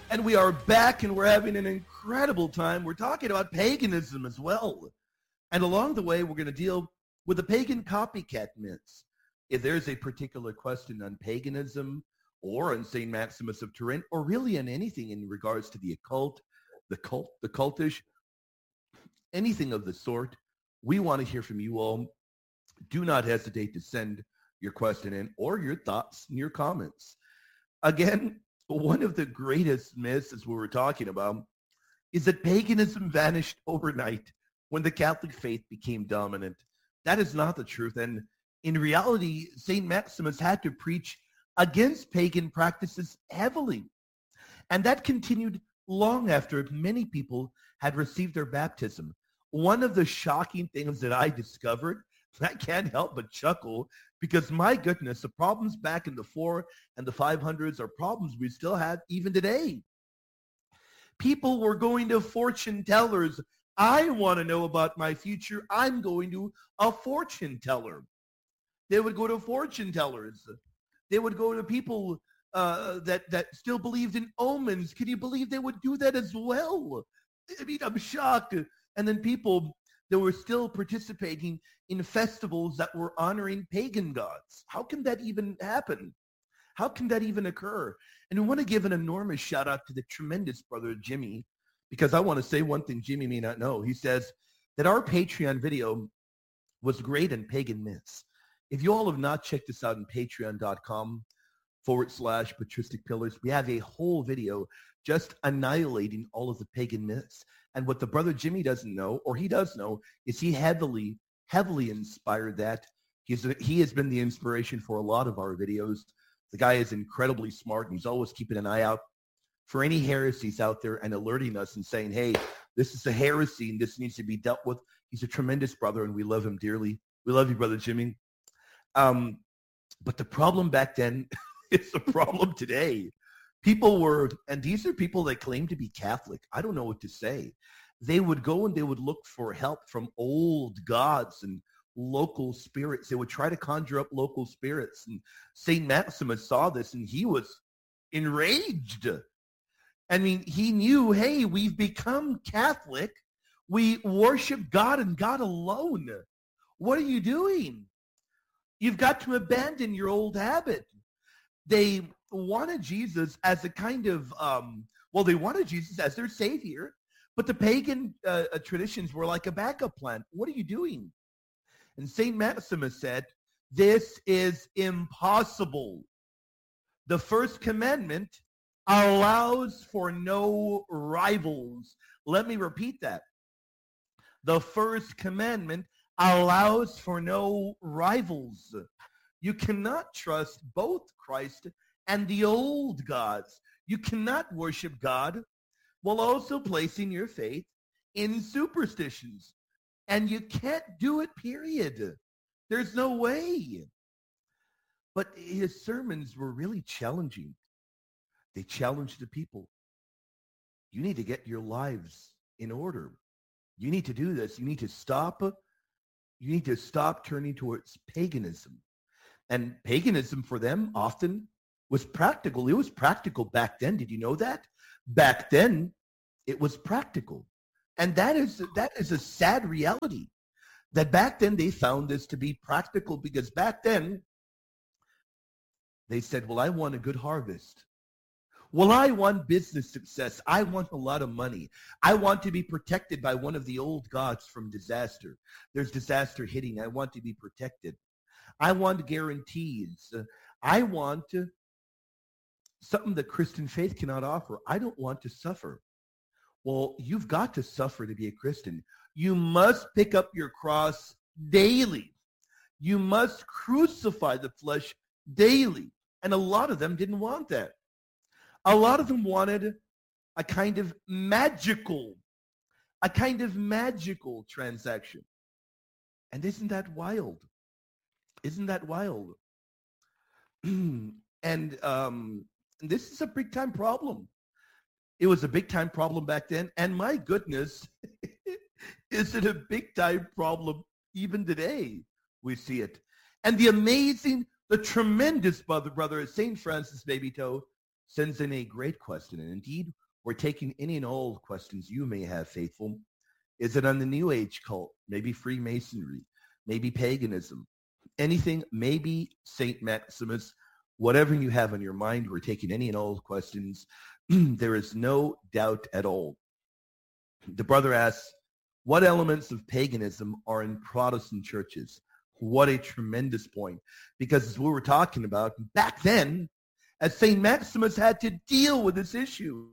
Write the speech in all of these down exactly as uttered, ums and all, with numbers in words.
And we are back, and we're having an incredible time. We're talking about paganism as well. And along the way, we're going to deal with the pagan copycat myths. If there's a particular question on paganism or on Saint Maximus of Turin, or really on anything in regards to the occult, the cult, the cultish, anything of the sort, we want to hear from you all. Do not hesitate to send your question in or your thoughts and your comments. Again, one of the greatest myths, as we were talking about, is that paganism vanished overnight when the Catholic faith became dominant. That is not the truth. And in reality, Saint Maximus had to preach against pagan practices heavily. And that continued long after many people had received their baptism. One of the shocking things that I discovered, I can't help but chuckle, because my goodness, the problems back in the four and the five hundreds are problems we still have even today. People were going to fortune tellers. I want to know about my future. I'm going to a fortune teller. They would go to fortune tellers. They would go to people uh, that, that still believed in omens. Can you believe they would do that as well? I mean, I'm shocked. And then people that were still participating in festivals that were honoring pagan gods. How can that even happen? How can that even occur? And I want to give an enormous shout out to the tremendous brother Jimmy, because I want to say one thing Jimmy may not know. He says that our Patreon video was great in pagan myths. If you all have not checked this out on patreon.com forward slash patristic pillars, we have a whole video just annihilating all of the pagan myths. And what the brother Jimmy doesn't know, or he does know, is he heavily, heavily inspired that. He's a, he has been the inspiration for a lot of our videos. The guy is incredibly smart, and he's always keeping an eye out for any heresies out there and alerting us and saying, hey, this is a heresy and this needs to be dealt with. He's a tremendous brother, and we love him dearly. We love you, brother Jimmy. Um, but the problem back then is the problem today. People were, and these are people that claim to be Catholic. I don't know what to say. They would go and they would look for help from old gods and local spirits. They would try to conjure up local spirits. And Saint Maximus saw this, and he was enraged. I mean, he knew, hey, we've become Catholic. We worship God and God alone. What are you doing? You've got to abandon your old habit. They wanted Jesus as a kind of, um, well, they wanted Jesus as their savior, but the pagan uh, traditions were like a backup plan. What are you doing? And Saint Maximus said, this is impossible. The first commandment allows for no rivals. Let me repeat that. The first commandment allows for no rivals. You cannot trust both Christ and the old gods. You cannot worship God while also placing your faith in superstitions. And you can't do it, period. There's no way. But his sermons were really challenging. They challenged the people. You need to get your lives in order. You need to do this. You need to stop. You need to stop turning towards paganism. And paganism for them often was practical. It was practical back then. Did you know that? Back then, it was practical. And that is that is a sad reality, that back then they found this to be practical, because back then they said, well, I want a good harvest. Well, I want business success. I want a lot of money. I want to be protected by one of the old gods from disaster. There's disaster hitting. I want to be protected. I want guarantees. I want something that Christian faith cannot offer. I don't want to suffer. Well, you've got to suffer to be a Christian. You must pick up your cross daily. You must crucify the flesh daily. And a lot of them didn't want that. A lot of them wanted a kind of magical, a kind of magical transaction. And isn't that wild? Isn't that wild? And um, this is a big time problem. It was a big time problem back then. And my goodness, is it a big time problem even today? We see it. And the amazing, the tremendous brother, brother Saint Francis Baby Toe sends in a great question. And indeed, we're taking any and all questions you may have, faithful. Is it on the New Age cult? Maybe Freemasonry? Maybe paganism? Anything? Maybe Saint Maximus? Whatever you have on your mind, we're taking any and all questions. There is no doubt at all. The brother asks, what elements of paganism are in Protestant churches? What a tremendous point. Because as we were talking about, back then, as Saint Maximus had to deal with this issue,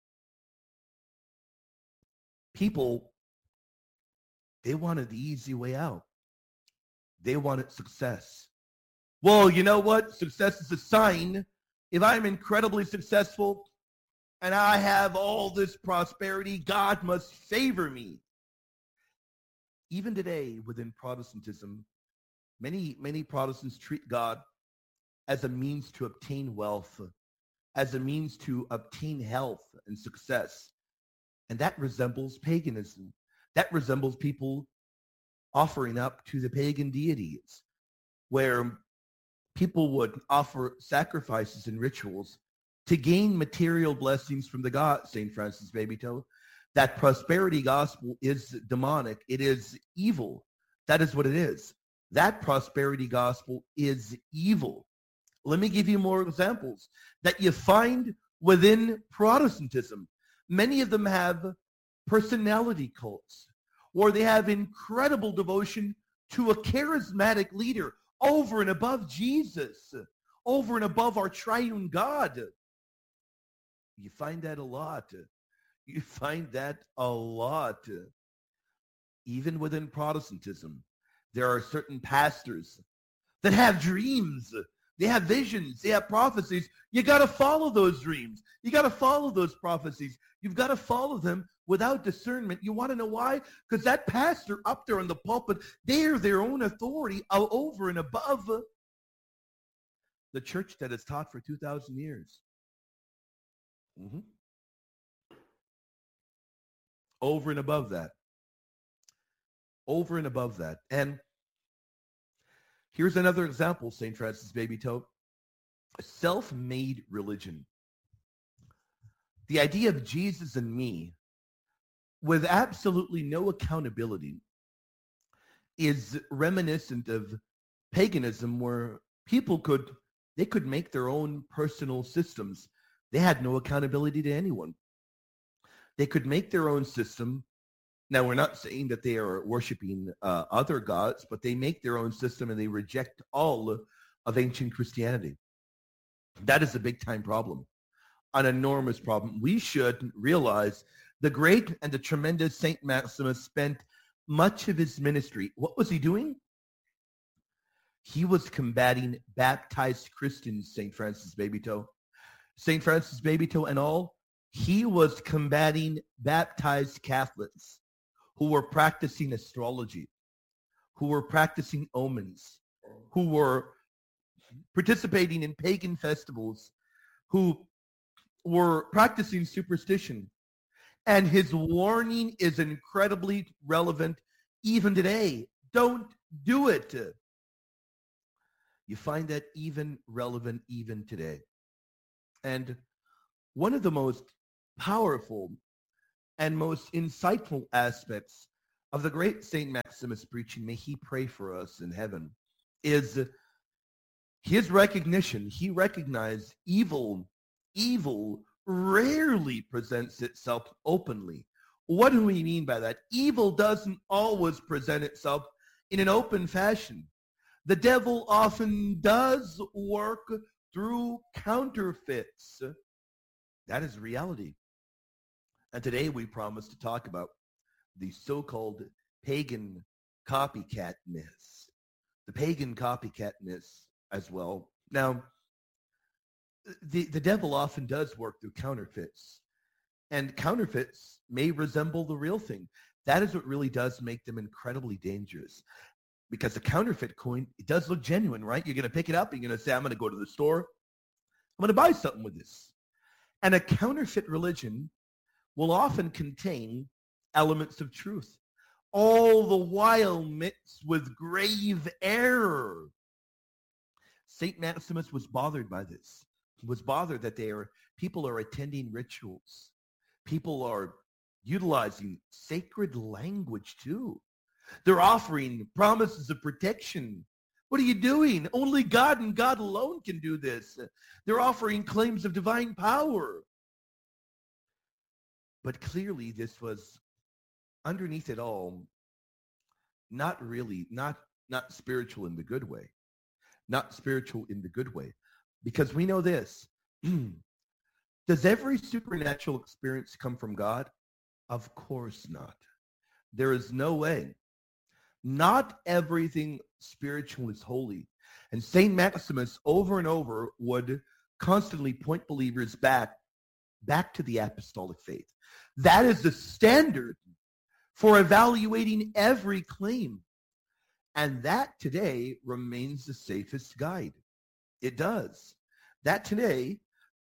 people, they wanted the easy way out. They wanted success. Well, you know what? Success is a sign. If I'm incredibly successful and I have all this prosperity, God must favor me. Even today, within Protestantism, many, many Protestants treat God as a means to obtain wealth, as a means to obtain health and success. And that resembles paganism. That resembles people offering up to the pagan deities, where people would offer sacrifices and rituals to gain material blessings from the God, Saint Francis Babytoe. That prosperity gospel is demonic. It is evil. That is what it is. That prosperity gospel is evil. Let me give you more examples that you find within Protestantism. Many of them have personality cults, or they have incredible devotion to a charismatic leader over and above Jesus, over and above our triune God. You find that a lot. You find that a lot. Even within Protestantism, there are certain pastors that have dreams. They have visions. They have prophecies. You got to follow those dreams. You got to follow those prophecies. You've got to follow them without discernment. You want to know why? Because that pastor up there in the pulpit, they're their own authority over and above the church that has taught for two thousand years. Mm-hmm. Over and above that. Over and above that. And here's another example, Saint Francis Babytoe. A self-made religion. The idea of Jesus and me with absolutely no accountability is reminiscent of paganism, where people could, they could make their own personal systems. They had no accountability to anyone. They could make their own system. Now, we're not saying that they are worshiping uh, other gods, but they make their own system and they reject all of ancient Christianity. That is a big time problem, an enormous problem. We should realize the great and the tremendous Saint Maximus spent much of his ministry. What was he doing? He was combating baptized Christians, Saint Francis Babytoe. Saint Francis Babytoe and all, he was combating baptized Catholics who were practicing astrology, who were practicing omens, who were participating in pagan festivals, who were practicing superstition. And his warning is incredibly relevant even today. Don't do it. You find that even relevant even today. And one of the most powerful and most insightful aspects of the great Saint Maximus preaching, may he pray for us in heaven, is his recognition. He recognized evil, evil rarely presents itself openly. What do we mean by that? Evil doesn't always present itself in an open fashion. The devil often does work through counterfeits. That is reality. And today we promise to talk about the so-called pagan copycat myths. The pagan copycat myths as well. Now, the, the devil often does work through counterfeits. And counterfeits may resemble the real thing. That is what really does make them incredibly dangerous. Because the counterfeit coin, it does look genuine, right? You're going to pick it up and you're going to say, I'm going to go to the store. I'm going to buy something with this. And a counterfeit religion will often contain elements of truth, all the while mixed with grave error. Saint Maximus was bothered by this. was bothered that they are people are attending rituals. People are utilizing sacred language too. They're offering promises of protection. What are you doing? Only God and God alone can do this. They're offering claims of divine power. But clearly this was underneath it all, not really, not, not spiritual in the good way. Not spiritual in the good way. Because we know this. Does every supernatural experience come from God? Of course not. There is no way. Not everything spiritual is holy. And Saint Maximus over and over would constantly point believers back, back to the apostolic faith. That is the standard for evaluating every claim. And that today remains the safest guide. It does. That today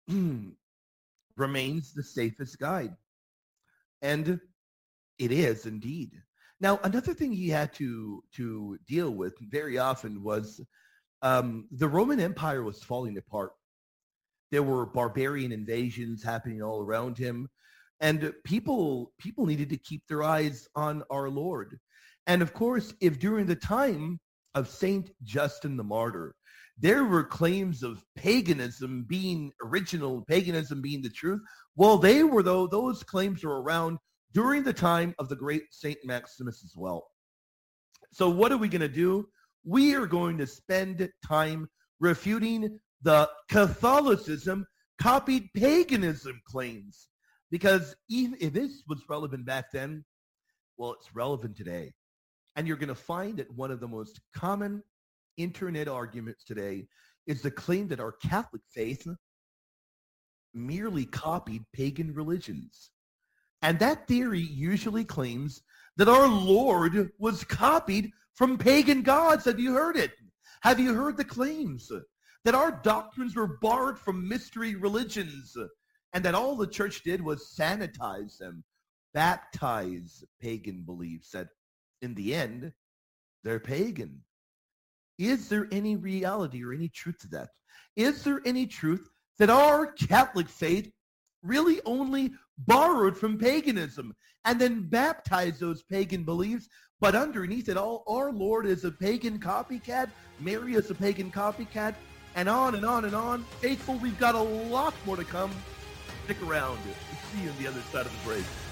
remains the safest guide. And it is indeed. Now, another thing he had to, to deal with very often was um, the Roman Empire was falling apart. There were barbarian invasions happening all around him. And people, people needed to keep their eyes on our Lord. And of course, if during the time of Saint Justin the Martyr, there were claims of paganism being original, paganism being the truth, well, they were, though, those claims were around during the time of the great Saint Maximus as well. So what are we going to do? We are going to spend time refuting the Catholicism copied paganism claims. Because even if this was relevant back then, well, it's relevant today. And you're going to find that one of the most common internet arguments today is the claim that our Catholic faith merely copied pagan religions. And that theory usually claims that our Lord was copied from pagan gods. Have you heard it? Have you heard the claims that our doctrines were borrowed from mystery religions and that all the church did was sanitize them, baptize pagan beliefs, that in the end, they're pagan? Is there any reality or any truth to that? Is there any truth that our Catholic faith really only borrowed from paganism and then baptized those pagan beliefs, but underneath it all, our Lord is a pagan copycat, Mary is a pagan copycat, and on and on and on? Faithful, we've got a lot more to come. Stick around. We'll see you on the other side of the break.